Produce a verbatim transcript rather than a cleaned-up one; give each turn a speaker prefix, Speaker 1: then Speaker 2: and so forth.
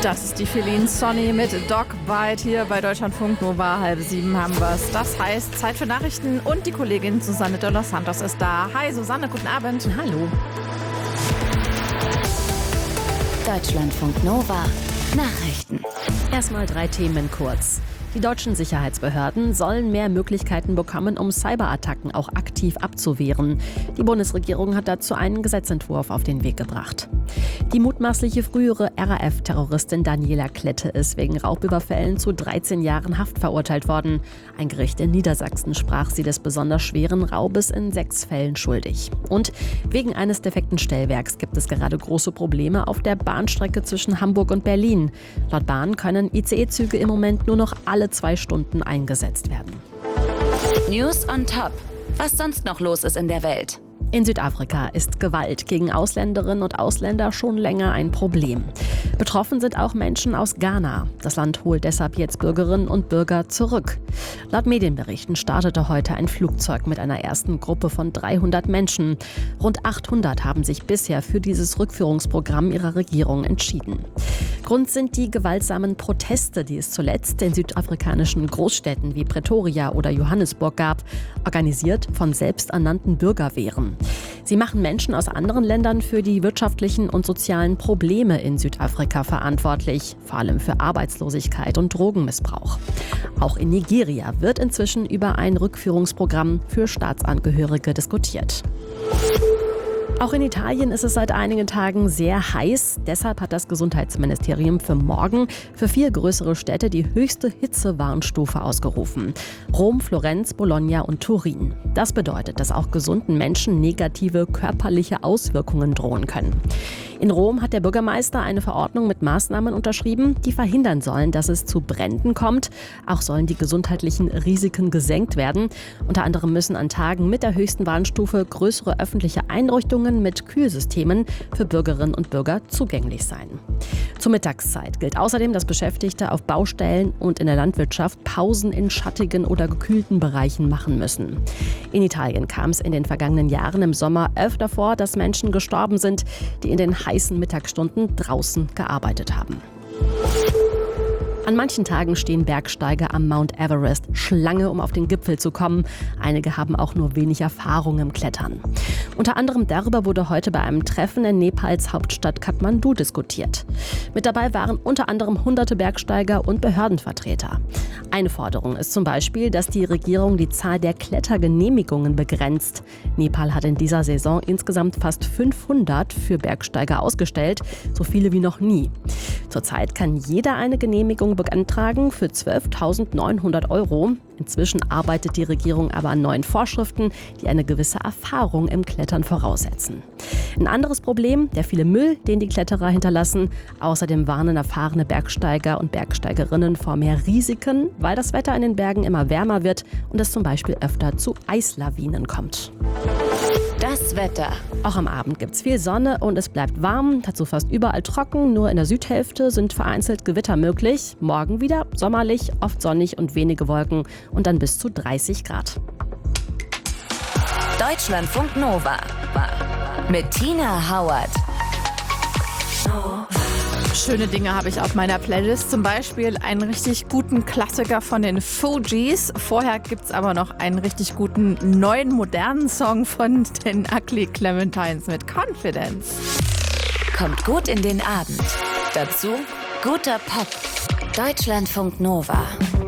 Speaker 1: Das ist die Feline Sonny mit Dog Bite hier bei Deutschlandfunk Nova. Halb sieben haben wir's. Das heißt, Zeit für Nachrichten und die Kollegin Susanne de los Santos ist da. Hi Susanne, guten Abend.
Speaker 2: Hallo. Deutschlandfunk Nova. Nachrichten. Erstmal drei Themen kurz. Die deutschen Sicherheitsbehörden sollen mehr Möglichkeiten bekommen, um Cyberattacken auch aktiv abzuwehren. Die Bundesregierung hat dazu einen Gesetzentwurf auf den Weg gebracht. Die mutmaßliche frühere R A F-Terroristin Daniela Klette ist wegen Raubüberfällen zu dreizehn Jahren Haft verurteilt worden. Ein Gericht in Niedersachsen sprach sie des besonders schweren Raubes in sechs Fällen schuldig. Und wegen eines defekten Stellwerks gibt es gerade große Probleme auf der Bahnstrecke zwischen Hamburg und Berlin. Laut Bahn können I C E-Züge im Moment nur noch alle zwei Stunden eingesetzt werden.
Speaker 3: News on top. Was sonst noch los ist in der Welt?
Speaker 2: In Südafrika ist Gewalt gegen Ausländerinnen und Ausländer schon länger ein Problem. Betroffen sind auch Menschen aus Ghana. Das Land holt deshalb jetzt Bürgerinnen und Bürger zurück. Laut Medienberichten startete heute ein Flugzeug mit einer ersten Gruppe von dreihundert Menschen. Rund achthundert haben sich bisher für dieses Rückführungsprogramm ihrer Regierung entschieden. Grund sind die gewaltsamen Proteste, die es zuletzt in südafrikanischen Großstädten wie Pretoria oder Johannesburg gab, organisiert von selbsternannten Bürgerwehren. Sie machen Menschen aus anderen Ländern für die wirtschaftlichen und sozialen Probleme in Südafrika verantwortlich, vor allem für Arbeitslosigkeit und Drogenmissbrauch. Auch in Nigeria wird inzwischen über ein Rückführungsprogramm für Staatsangehörige diskutiert. Auch in Italien ist es seit einigen Tagen sehr heiß. Deshalb hat das Gesundheitsministerium für morgen für vier größere Städte die höchste Hitzewarnstufe ausgerufen. Rom, Florenz, Bologna und Turin. Das bedeutet, dass auch gesunden Menschen negative körperliche Auswirkungen drohen können. In Rom hat der Bürgermeister eine Verordnung mit Maßnahmen unterschrieben, die verhindern sollen, dass es zu Bränden kommt. Auch sollen die gesundheitlichen Risiken gesenkt werden. Unter anderem müssen an Tagen mit der höchsten Warnstufe größere öffentliche Einrichtungen mit Kühlsystemen für Bürgerinnen und Bürger zugänglich sein. Zur Mittagszeit gilt außerdem, dass Beschäftigte auf Baustellen und in der Landwirtschaft Pausen in schattigen oder gekühlten Bereichen machen müssen. In Italien kam es in den vergangenen Jahren im Sommer öfter vor, dass Menschen gestorben sind, die in den heißen Mittagsstunden draußen gearbeitet haben. An manchen Tagen stehen Bergsteiger am Mount Everest Schlange, um auf den Gipfel zu kommen. Einige haben auch nur wenig Erfahrung im Klettern. Unter anderem darüber wurde heute bei einem Treffen in Nepals Hauptstadt Kathmandu diskutiert. Mit dabei waren unter anderem hunderte Bergsteiger und Behördenvertreter. Eine Forderung ist zum Beispiel, dass die Regierung die Zahl der Klettergenehmigungen begrenzt. Nepal hat in dieser Saison insgesamt fast fünfhundert für Bergsteiger ausgestellt, so viele wie noch nie. Zurzeit kann jeder eine Genehmigung beantragen für zwölftausendneunhundert Euro. Inzwischen arbeitet die Regierung aber an neuen Vorschriften, die eine gewisse Erfahrung im Klettern voraussetzen. Ein anderes Problem, der viele Müll, den die Kletterer hinterlassen. Außerdem warnen erfahrene Bergsteiger und Bergsteigerinnen vor mehr Risiken, weil das Wetter in den Bergen immer wärmer wird und es zum Beispiel öfter zu Eislawinen kommt.
Speaker 3: Das Wetter.
Speaker 2: Auch am Abend gibt es viel Sonne und es bleibt warm, dazu fast überall trocken. Nur in der Südhälfte sind vereinzelt Gewitter möglich. Morgen wieder sommerlich, oft sonnig und wenige Wolken und dann bis zu dreißig Grad.
Speaker 3: Deutschlandfunk Nova mit Tina Howard.
Speaker 1: Schöne Dinge habe ich auf meiner Playlist, zum Beispiel einen richtig guten Klassiker von den Fugees. Vorher gibt es aber noch einen richtig guten neuen modernen Song von den Ugly Clementines mit Confidence.
Speaker 3: Kommt gut in den Abend. Dazu guter Pop. Deutschlandfunk Nova.